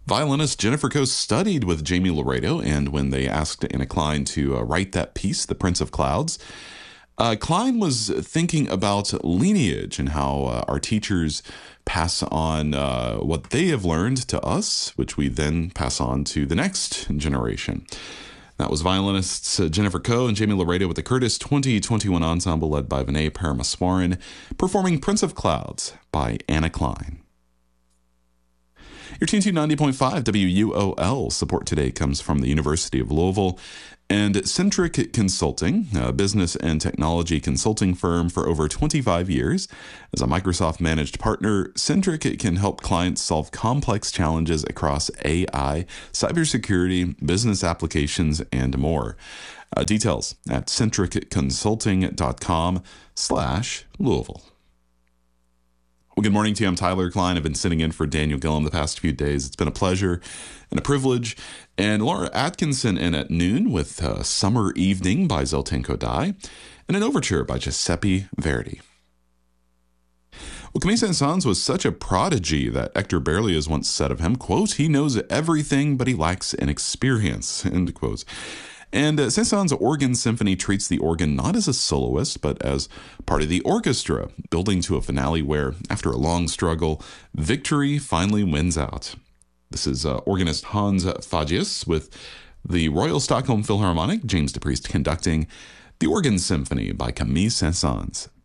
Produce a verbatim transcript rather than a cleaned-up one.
Violinist Jennifer Coe studied with Jamie Laredo, and when they asked Anna Klein to uh, write that piece, The Prince of Clouds, uh, Klein was thinking about lineage and how uh, our teachers pass on uh, what they have learned to us, which we then pass on to the next generation. That was violinists uh, Jennifer Coe and Jamie Laredo with the Curtis twenty twenty-one Ensemble led by Vinay Paramaswaran, performing Prince of Clouds by Anna Klein. Your tuned to ninety point five W U O L. Support today comes from the University of Louisville and Centric Consulting, a business and technology consulting firm for over twenty-five years. As a Microsoft-managed partner, Centric can help clients solve complex challenges across A I, cybersecurity, business applications, and more. Uh, details at centricconsulting.com slash Louisville. Well, good morning to you. I'm Tyler Klein. I've been sitting in for Daniel Gillum the past few days. It's been a pleasure and a privilege. And Laura Atkinson in at noon with uh, Summer Evening by Zoltan Kodály and an overture by Giuseppe Verdi. Well, Camille Saint-Saëns was such a prodigy that Hector Berlioz once said of him, quote, "He knows everything, but he lacks inexperience," end quote. And uh, Saint-Saëns' Organ Symphony treats the organ not as a soloist, but as part of the orchestra, building to a finale where, after a long struggle, victory finally wins out. This is uh, organist Hans Fagius with the Royal Stockholm Philharmonic, James DePriest conducting the Organ Symphony by Camille Saint-Saëns.